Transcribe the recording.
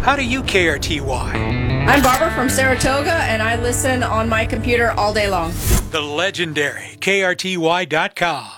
How do you KRTY? I'm Barbara from Saratoga, and I listen on my computer all day long. The legendary KRTY.com.